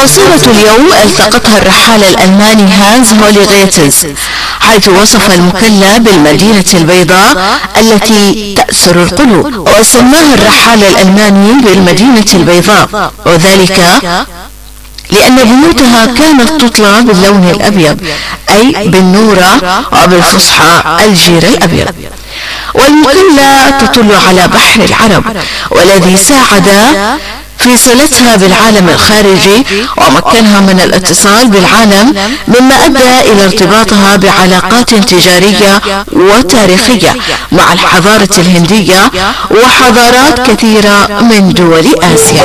وصورة اليوم التقطها الرحالة الألماني هانز هوليغيتز، حيث وصف المكلا بالمدينة البيضاء التي تأسر القلوب، وسماها الرحالة الألماني بالمدينة البيضاء، وذلك لأن بيوتها كانت تطلى باللون الأبيض، أي بالنورة وبالفصحى الجير الأبيض. والمكلا تطل على بحر العرب، والذي ساعد في صلتها بالعالم الخارجي ومكنها من الاتصال بالعالم، مما أدى إلى ارتباطها بعلاقات تجارية وتاريخية مع الحضارة الهندية وحضارات كثيرة من دول آسيا.